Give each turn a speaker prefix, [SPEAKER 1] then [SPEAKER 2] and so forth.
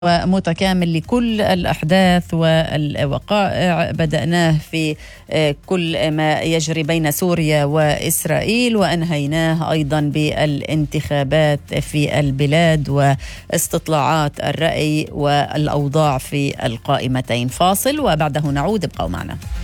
[SPEAKER 1] ومتكامل لكل الأحداث والوقائع. بدأناه في كل ما يجري بين سوريا وإسرائيل، وأنهيناه أيضا بالانتخابات في البلاد واستطلاعات الرأي والأوضاع في القائمتين. فاصل وبعده نعود، ابقوا معنا.